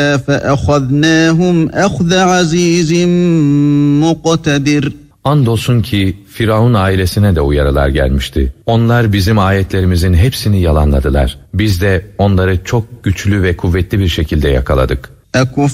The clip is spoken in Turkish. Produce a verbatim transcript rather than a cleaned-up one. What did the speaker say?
فَأَخَذْنَاهُمْ أَخْذَ عَزِيزٍ مُقْتَدِرٍ. Andolsun ki Firavun ailesine de uyarılar gelmişti. Onlar bizim ayetlerimizin hepsini yalanladılar. Biz de onları çok güçlü ve kuvvetli bir şekilde yakaladık.